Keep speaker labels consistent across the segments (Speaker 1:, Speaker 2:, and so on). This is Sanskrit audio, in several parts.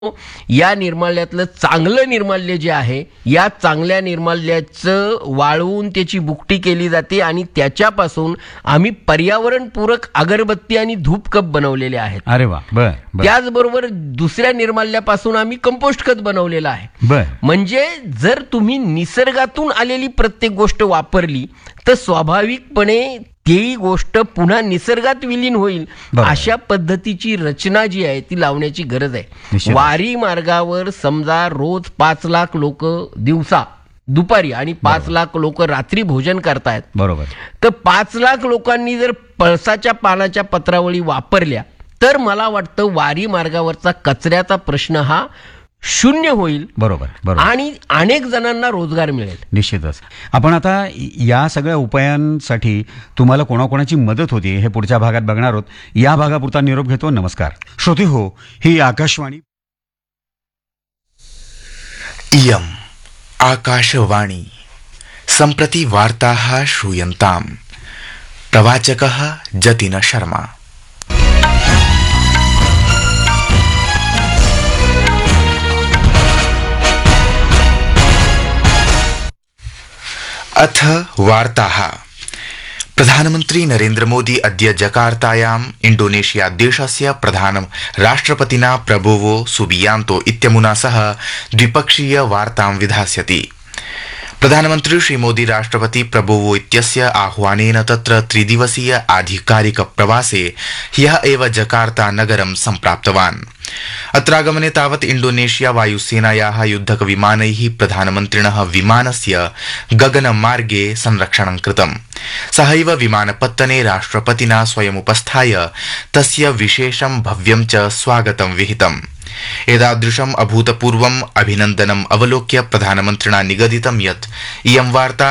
Speaker 1: या निर्माल्यातलं चांगलं निर्माल्य जे आहे, या चांगल्या निर्माल्याचं वाळवून त्याची भुकटी केली जाते आणि त्याच्यापासून आम्ही पर्यावरणपूरक अगरबत्ती आणि धूप कप बनवलेले आहेत.
Speaker 2: अरे वा, बर.
Speaker 1: त्याचबरोबर दुसऱ्या निर्माल्यापासून आम्ही कंपोस्ट खत बनवलेलं आहे.
Speaker 2: बर.
Speaker 1: म्हणजे जर तुम्ही निसर्गातून आलेली प्रत्येक गोष्ट वापरली तर स्वाभाविकपणे ती गोष्ट पुन्हा निसर्गात विलीन होईल. अशा पद्धतीची रचना जी आहे ती लावण्याची गरज आहे. वारी मार्गावर समजा रोज 5 लाख लोक दिवसा दुपारी आणि 5 लाख लोक रात्री भोजन करतायत.
Speaker 2: बरोबर.
Speaker 1: तर 5 लाख लोकांनी जर पळसाच्या पानाच्या पत्रावळी वापरल्या तर मला वाटतं वारी मार्गावरचा कचऱ्याचा प्रश्न हा शून्य होईल.
Speaker 2: बरोबर, बरोबर.
Speaker 1: आणि अनेक जणांना रोजगार मिळेल.
Speaker 2: निश्चितच. आपण आता या सगळ्या उपायांसाठी तुम्हाला कोणाकोणाची मदत होती हे पुढच्या भागात बघणार आहोत. या भागापुरता निरोप घेतो. नमस्कार श्रोते हो, ही आकाशवाणी.
Speaker 3: इयम् आकाशवाणी. सम्प्रति वार्ताः श्रूयन्ताम्. प्रवाचकः जतिन शर्मा. अथ वार्ताः. प्रधानमन्त्री नरेन्द्र मोदी अद्य जकार्तायाम् इण्डोनेशिया देशस्य प्रधान राष्ट्रपतिना प्रबोवो सुबियांतो इत्यमुना सह द्विपक्षीय वार्तां विधास्यति. प्रधानमन्त्री श्रीमोदी राष्ट्रपति प्रबोवो इत्यस्य आह्वानेन तत्र 3 दिवसीय आधिकारिक प्रवासे ह्यः एव जकार्ता नगरं सम्प्राप्तवान्. अत्रागमने तावत् इण्डोनेशिया वायुसेनायाः युद्धकविमानैः प्रधानमन्त्रिणः विमानस्य गगनमार्गे संरक्षणं कृतम्. सहैव विमानपत्तने राष्ट्रपतिना स्वयमुपस्थाय तस्य विशेषं भव्यं च स्वागतं विहितम्. एतादृशम् अभूतपूर्वम् अभिनन्दनम् अवलोक्य प्रधानमन्त्रिणा निगदितं यत् इयं वार्ता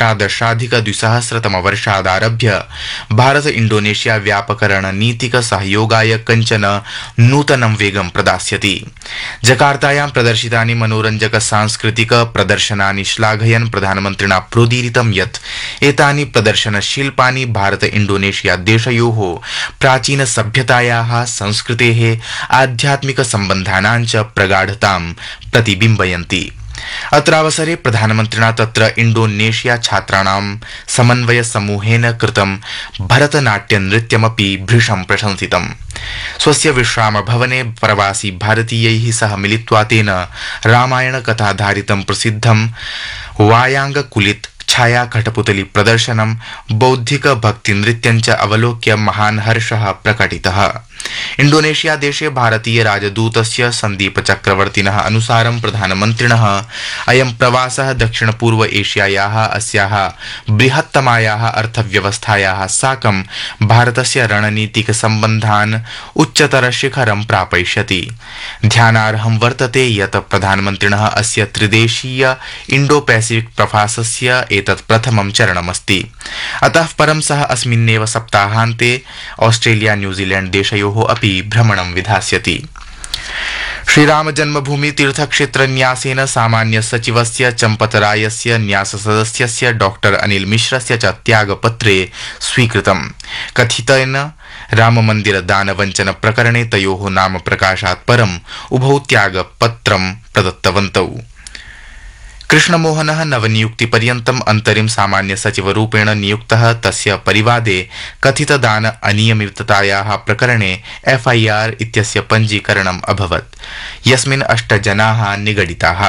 Speaker 3: 18-2000 भारत इण्डोनेशिया व्यापक रणनीतिक सहयोगाय कञ्चन नूतनं वेगं प्रदास्यति. जकार्तायां प्रदर्शितानि मनोरञ्जक सांस्कृतिक प्रदर्शनानि श्लाघयन् प्रधानमन्त्रिणा प्रोदीरितं यत् एतानि प्रदर्शनशिल्पानि भारत इण्डोनेशिया देशयोः प्राचीन सभ्यतायाः संस्कृतेः आध्यात्मिक सम्बन्धानां च प्रगाढतां प्रतिबिम्बयन्ति. अत्रावसरे प्रधानमन्त्रिणा तत्र इण्डोनेशिया छात्राणां समन्वय समूहेन कृतं भरतनाट्यनृत्यमपि भृशं प्रशंसितम्. स्वस्य विश्रामभवने प्रवासी भारतीयैः सह मिलित्वा तेन रामायणकथाधारितं प्रसिद्धं वायांगकुलित छाया कठपुतली प्रदर्शनं बौद्धिक भक्तिनृत्यं च अवलोक्य महान् हर्षः प्रकटितः. इण्डोनेशिया देशे भारतीय राजदूतस्य सन्दीप चक्रवर्तिनः अनुसारं प्रधानमन्त्रिणः अयं प्रवासः दक्षिणपूर्व एशियायाः अस्याः बृहत्तमायाः अर्थव्यवस्थायाः साकं भारतस्य रणनीतिक सम्बन्धान् उच्चतर शिखरं प्रापयिष्यति. ध्यानार्हं वर्तते यत् प्रधानमन्त्रिणः अस्य त्रिदेशीय इण्डो पैसिफिक प्रवासस्य एतत् प्रथमं चरणमस्ति. अतः परं सः अस्मिन्नेव सप्ताहान्ते ऑस्ट्रेलिया न्यूजीलैंड देशयोः अपि भ्रमणं विधास्यति. श्रीराम जन्मभूमि तीर्थक्षेत्र न्यासेन सामान्य सचिवस्य चम्पतरायस्य न्यास सदस्यस्य डॉक्टर अनिल मिश्रस्य च त्यागपत्रे स्वीकृतम्. कथितेन राममन्दिर दानवञ्चन प्रकरणे तयोः नाम प्रकाशात् परम् उभौ त्यागपत्रं प्रदत्तवन्तौ. कृष्णमोहनः नवनियुक्तिपर्यन्तम् अन्तरिम सामान्य सचिवरूपेण नियुक्तः. तस्य परिवादे कथितदान अनियमिततायाः प्रकरणे FIR इत्यस्य पञ्जीकरणम् अभवत्, यस्मिन् 8 जनाः निगडिताः.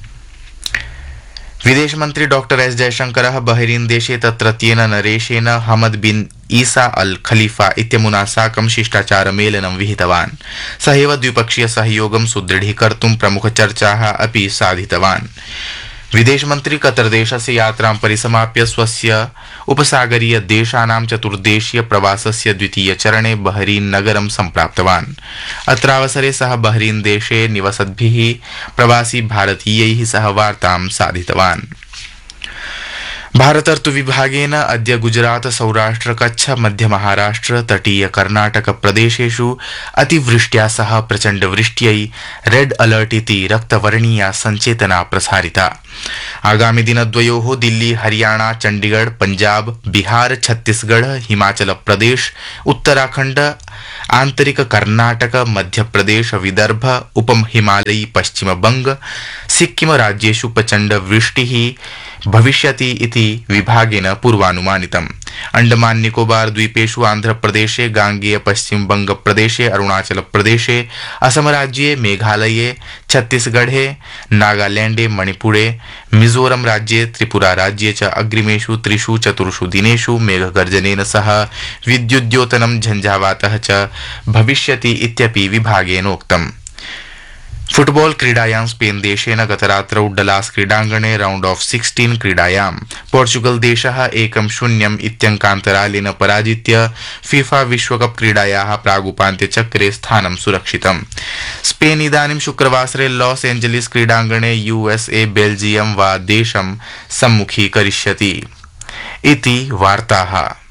Speaker 3: विदेशमन्त्री डॉक्टर एस जयशंकरः बहरीन देशे तत्रत्येन नरेशेन हमद बिन ईसा अल खलीफा इत्यमुना साकं शिष्टाचारमेलनं विहितवान्. सहैव द्विपक्षीय सहयोगं सुदृढीकर्तुं प्रमुखचर्चाः अपि साधितवान्. विदेशमन्त्री कतरदेशस्य यात्रां परिसमाप्य स्वस्य उपसागरीय देशानां चतुर्देशीय प्रवासस्य द्वितीय चरणे बहरीन नगरं सम्प्राप्तवान्. अत्रावसरे सः बहरीन देशे निवसद्भिः प्रवासी भारतीयैः सह वार्तां साधितवान्. भारत ऋतुविभागेन अद्य गुजरात सौराष्ट्र कच्छ मध्य महाराष्ट्र तटीय कर्नाटक प्रदेशेषु अतिवृष्ट्या सह प्रचंड वृष्ट्यै रेड अलर्ट इति रक्तवर्णीया संचेतना प्रसारिता. आगामि दिनद्वयोः दिल्ली हरियाणा चंडीगढ़ पंजाब बिहार छत्तीसगढ़ हिमाचल प्रदेश उत्तराखंड आन्तरिक कर्नाटक मध्यप्रदेश विदर्भ उपहिमालयी पश्चिमबंग सिक्किम राज्येषु प्रचण्ड वृष्टिः भविष्यति इति विभागेन पूर्वानुमानितम्। अंडमान निकोबार द्वीपेषु आन्ध्रप्रदेशे गांगेय पश्चिम बंग प्रदेशे अरुणाचल प्रदेशे असम राज्ये मेघालये छत्तीसगढ़े नागालैंडे मणिपुरे मिजोरम राज्ये त्रिपुरा राज्ये च अग्रिमेषु 3-4 दिनेषु मेघगर्जनेन सह विद्युद्योतनं झंझावातः च भविष्यति इत्यपि विभागेनोक्तम्। फुटबॉल क्रीडायां स्पेन देशेन गतरात्रौ डलास क्रीडाङ्गणे राउंड ऑफ 16 क्रीडायां पोर्चुगल देशः 1-0 इत्यङ्कान्तरालेन पराजित्य फीफा विश्वकप क्रीडायाः प्रागुपान्त्यचक्रे स्थानं सुरक्षितम्। स्पेन इदानीं शुक्रवासरे लॉस एंजलिस क्रीडाङ्गणे यूएसए बेल्जियम वा देशं सम्मुखीकरिष्यति इति वार्ताः।